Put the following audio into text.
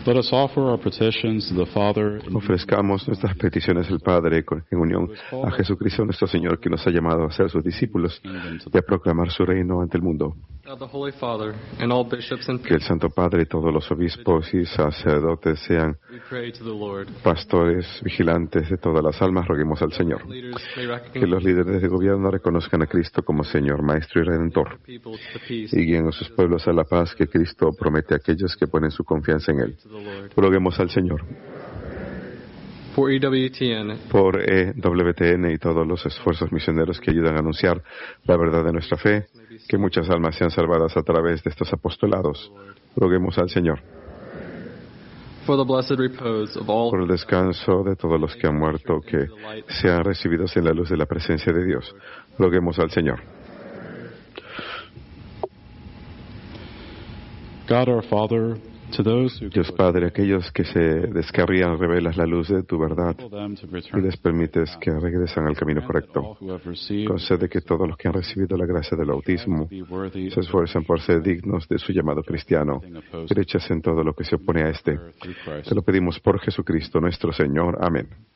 Let us offer our petitions to the Father. Ofrezcamos nuestras peticiones al Padre en unión a Jesucristo nuestro Señor, que nos ha llamado a ser sus discípulos y a proclamar su reino ante el mundo. Que el Santo Padre y todos los obispos y sacerdotes sean pastores vigilantes de todas las almas. Roguemos al Señor. Que los líderes de gobierno reconozcan a Cristo como Señor, Maestro y Redentor, y guíen a sus pueblos a la paz que Cristo promete a aquellos que ponen su confianza en Él. Roguemos al Señor. Por EWTN y todos los esfuerzos misioneros que ayudan a anunciar la verdad de nuestra fe, que muchas almas sean salvadas a través de estos apostolados. Roguemos al Señor. Por el descanso de todos los que han muerto, que sean recibidos en la luz de la presencia de Dios. Roguemos al Señor. God our Father, to those who Dios Padre, aquellos que se descarrían, revelas la luz de tu verdad y les permites que regresen al camino correcto. Concede que todos los que han recibido la gracia del bautismo se esfuercen por ser dignos de su llamado cristiano y rechacen todo lo que se opone a este. Te lo pedimos por Jesucristo nuestro Señor. Amén.